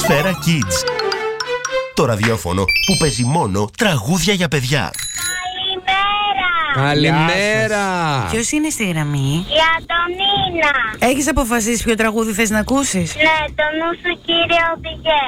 Σφαίρα Kids. Το ραδιόφωνο που παίζει μόνο τραγούδια για παιδιά. Καλημέρα! Ποιος είναι στη γραμμή? Η Αντωνίνα. Έχεις αποφασίσει ποιο τραγούδι θες να ακούσεις? Ναι, το νου σου κύριε οδηγέ.